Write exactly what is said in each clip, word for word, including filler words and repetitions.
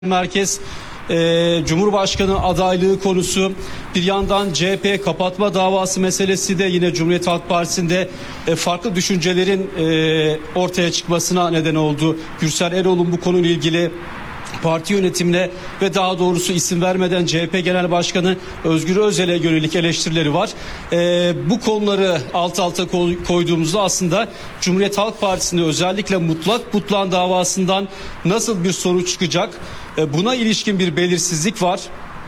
Merkez e, Cumhurbaşkanı adaylığı konusu, bir yandan C H P kapatma davası meselesi de yine Cumhuriyet Halk Partisi'nde e, farklı düşüncelerin e, ortaya çıkmasına neden oldu. Gürsel Erol'un bu konuyla ilgili parti yönetimine ve daha doğrusu isim vermeden C H P Genel Başkanı Özgür Özel'e yönelik eleştirileri var. Ee, bu konuları alt alta koyduğumuzda aslında Cumhuriyet Halk Partisi'nde özellikle mutlak butlan davasından nasıl bir sonuç çıkacak? Ee, buna ilişkin bir belirsizlik var.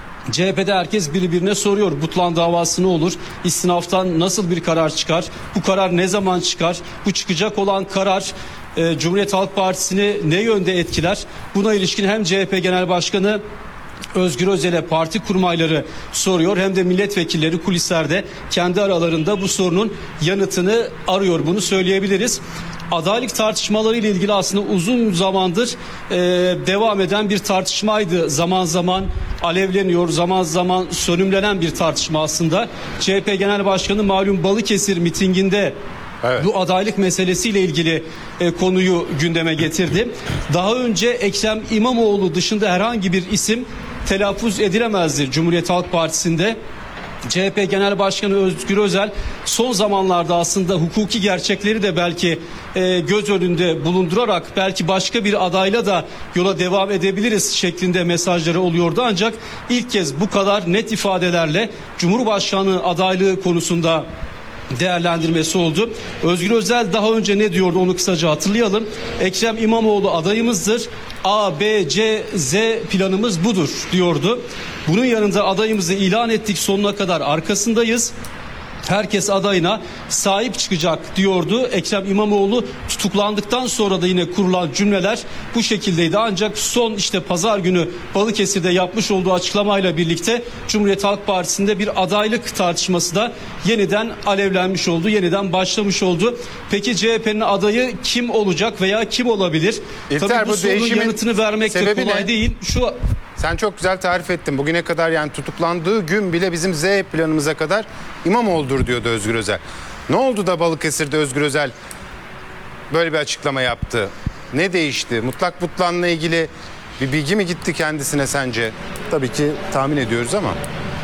C H P'de herkes birbirine soruyor. Butlan davası ne olur? İstinaftan nasıl bir karar çıkar? Bu karar ne zaman çıkar? Bu çıkacak olan karar e, Cumhuriyet Halk Partisi'ni ne yönde etkiler? Buna ilişkin hem C H P Genel Başkanı Özgür Özel'e parti kurmayları soruyor, hem de milletvekilleri kulislerde kendi aralarında bu sorunun yanıtını arıyor. Bunu söyleyebiliriz. Adaylık tartışmaları ile ilgili aslında uzun zamandır e, devam eden bir tartışmaydı. Zaman zaman alevleniyor, zaman zaman sönümlenen bir tartışma aslında. C H P Genel Başkanı malum Balıkesir mitinginde evet, bu adaylık meselesiyle ilgili e, konuyu gündeme getirdi. Daha önce Ekrem İmamoğlu dışında herhangi bir isim telaffuz edilemezdi Cumhuriyet Halk Partisi'nde. C H P Genel Başkanı Özgür Özel son zamanlarda aslında hukuki gerçekleri de belki e, göz önünde bulundurarak belki başka bir adayla da yola devam edebiliriz şeklinde mesajları oluyordu. Ancak ilk kez bu kadar net ifadelerle Cumhurbaşkanı adaylığı konusunda değerlendirmesi oldu. Özgür Özel daha önce ne diyordu onu kısaca hatırlayalım. Ekrem İmamoğlu adayımızdır. A, B, C, Z planımız budur diyordu. Bunun yanında adayımızı ilan ettik, sonuna kadar arkasındayız. Herkes adayına sahip çıkacak diyordu. Ekrem İmamoğlu tutuklandıktan sonra da yine kurulan cümleler bu şekildeydi. Ancak son işte pazar günü Balıkesir'de yapmış olduğu açıklamayla birlikte Cumhuriyet Halk Partisi'nde bir adaylık tartışması da yeniden alevlenmiş oldu. Yeniden başlamış oldu. Peki C H P'nin adayı kim olacak veya kim olabilir? İlter, Tabii bu, bu sorunun yanıtını vermek de kolay ne? değil. Şu Sen çok güzel tarif ettin. Bugüne kadar yani tutuklandığı gün bile bizim Z planımıza kadar İmamoğlu'dur diyordu Özgür Özel. Ne oldu da Balıkesir'de Özgür Özel böyle bir açıklama yaptı? Ne değişti? Mutlak butlanla ilgili bir bilgi mi gitti kendisine sence? Tabii ki tahmin ediyoruz ama.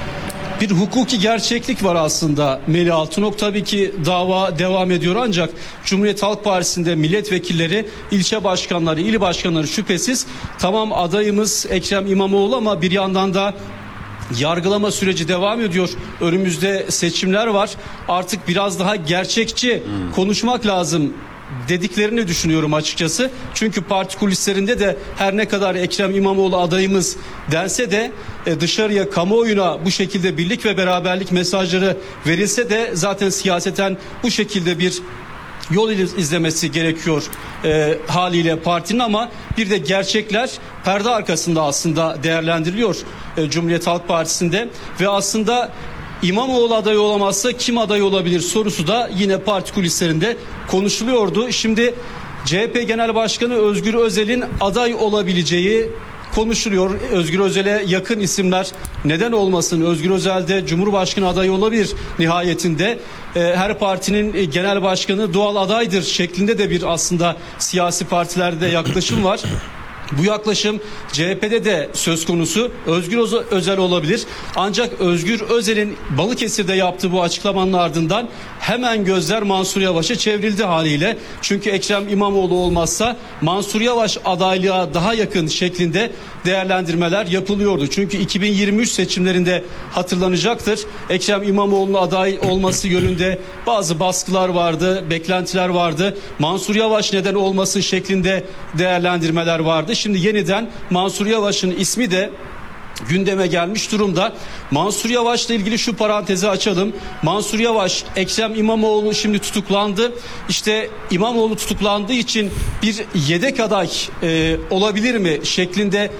Bir hukuki gerçeklik var aslında Melih Altınok. Tabii ki dava devam ediyor ancak Cumhuriyet Halk Partisi'nde milletvekilleri, ilçe başkanları, il başkanları şüphesiz tamam adayımız Ekrem İmamoğlu ama bir yandan da yargılama süreci devam ediyor. Önümüzde seçimler var. Artık biraz daha gerçekçi hmm. konuşmak lazım dediklerini düşünüyorum açıkçası. Çünkü parti kulislerinde de her ne kadar Ekrem İmamoğlu adayımız dense de dışarıya, kamuoyuna bu şekilde birlik ve beraberlik mesajları verilse de zaten siyaseten bu şekilde bir yol izlemesi gerekiyor e, haliyle partinin, ama bir de gerçekler perde arkasında aslında değerlendiriliyor e, Cumhuriyet Halk Partisi'nde ve aslında İmamoğlu adayı olamazsa kim aday olabilir sorusu da yine parti kulislerinde konuşuluyordu. Şimdi C H P Genel Başkanı Özgür Özel'in aday olabileceği konuşuluyor. Özgür Özel'e yakın isimler neden olmasın? Özgür Özel de Cumhurbaşkanı adayı olabilir nihayetinde. Ee, her partinin genel başkanı doğal adaydır şeklinde de bir aslında siyasi partilerde yaklaşım var. Bu yaklaşım C H P'de de söz konusu. Özgür Özel olabilir. Ancak Özgür Özel'in Balıkesir'de yaptığı bu açıklamanın ardından hemen gözler Mansur Yavaş'a çevrildi haliyle. Çünkü Ekrem İmamoğlu olmazsa Mansur Yavaş adaylığa daha yakın şeklinde değerlendirmeler yapılıyordu. Çünkü iki bin yirmi üç seçimlerinde hatırlanacaktır. Ekrem İmamoğlu'nun aday olması yönünde bazı baskılar vardı, beklentiler vardı. Mansur Yavaş neden olmasın şeklinde değerlendirmeler vardı. Şimdi yeniden Mansur Yavaş'ın ismi de gündeme gelmiş durumda. Mansur Yavaş'la ilgili şu parantezi açalım. Mansur Yavaş, Ekrem İmamoğlu şimdi tutuklandı. İşte İmamoğlu tutuklandığı için bir yedek aday e, olabilir mi şeklinde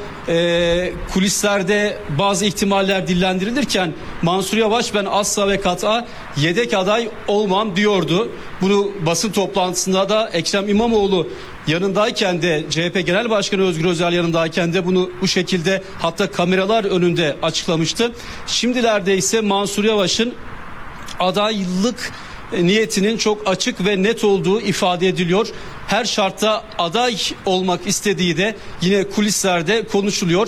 e, kulislerde bazı ihtimaller dillendirilirken Mansur Yavaş ben asla ve kat'a yedek aday olmam diyordu. Bunu basın toplantısında da Ekrem İmamoğlu yanındayken de C H P Genel Başkanı Özgür Özel yanındayken de bunu bu şekilde hatta kameralar önünde açıklamıştı. Şimdilerde ise Mansur Yavaş'ın adaylık e, niyetinin çok açık ve net olduğu ifade ediliyor. Her şartta aday olmak istediği de yine kulislerde konuşuluyor.